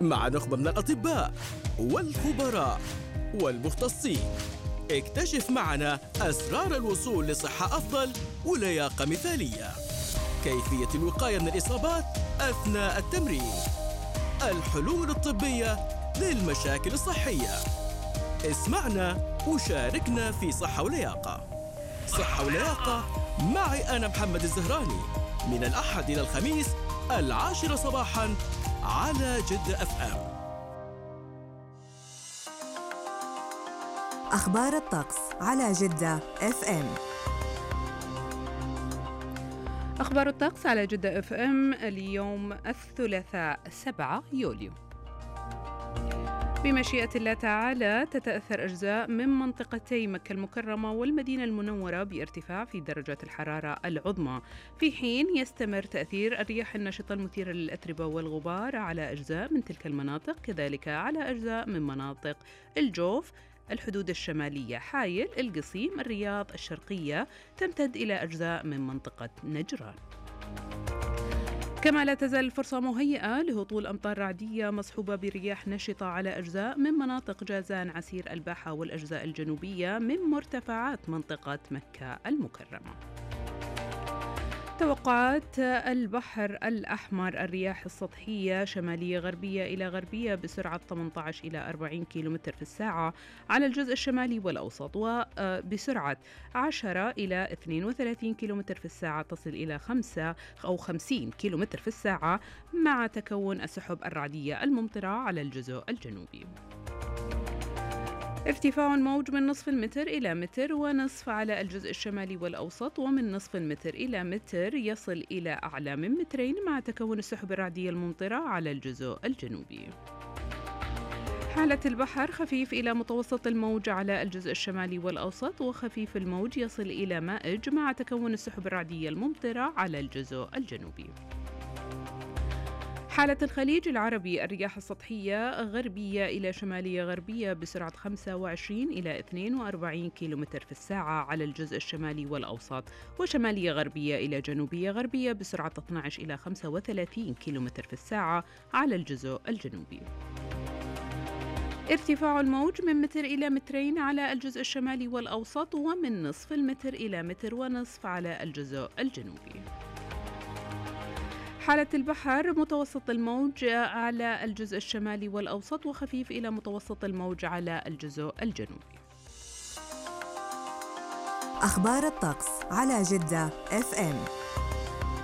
مع نخبة من الأطباء والخبراء والمختصين. اكتشف معنا أسرار الوصول لصحة أفضل ولياقة مثالية. كيفية الوقاية من الإصابات أثناء التمرين. الحلول الطبية للمشاكل الصحية. اسمعنا وشاركنا في صحة ولياقة. صحة ولياقة معي أنا محمد الزهراني، من الأحد إلى الخميس 10 صباحاً على جدة FM. أخبار الطقس على جدة FM. أخبار الطقس على جدة FM اليوم الثلاثاء 7 يوليو. بمشيئة الله تعالى تتأثر أجزاء من منطقتي مكة المكرمة والمدينة المنورة بارتفاع في درجات الحرارة العظمى، في حين يستمر تأثير الرياح النشطة المثيرة للأتربة والغبار على أجزاء من تلك المناطق، كذلك على أجزاء من مناطق الجوف، الحدود الشمالية، حايل، القصيم، الرياض الشرقية، تمتد إلى أجزاء من منطقة نجران. كما لا تزال الفرصة مهيئة لهطول أمطار رعدية مصحوبة برياح نشطة على أجزاء من مناطق جازان، عسير، الباحة والأجزاء الجنوبية من مرتفعات منطقة مكة المكرمة. توقعات البحر الأحمر: الرياح السطحية شمالية غربية إلى غربية بسرعة 18 إلى 40 كيلومتر في الساعة على الجزء الشمالي والأوسط، وبسرعة 10 إلى 32 كيلومتر في الساعة تصل إلى 5 أو 50 كيلومتر في الساعة، مع تكون السحب الرعدية الممطرة على الجزء الجنوبي. ارتفاع الموج من نصف المتر إلى متر ونصف على الجزء الشمالي والأوسط، ومن نصف المتر إلى متر يصل إلى أعلى من مترين، مع تكون السحب الرعدية الممطرة على الجزء الجنوبي. حالة البحر: خفيف إلى متوسط الموج على الجزء الشمالي والأوسط، وخفيف الموج يصل إلى مائج، مع تكون السحب الرعدية الممطرة على الجزء الجنوبي. حالة الخليج العربي: الرياح السطحية غربية إلى شمالية غربية بسرعة 25 إلى 42 كيلومتر في الساعة على الجزء الشمالي والأوسط، وشمالية غربية إلى جنوبية غربية بسرعة 12 إلى 35 كيلومتر في الساعة على الجزء الجنوبي. ارتفاع الموج من متر إلى مترين على الجزء الشمالي والأوسط، ومن نصف المتر إلى متر ونصف على الجزء الجنوبي. حالة البحر: متوسط الموج على الجزء الشمالي والأوسط، وخفيف إلى متوسط الموج على الجزء الجنوبي. أخبار الطقس على جدة FM.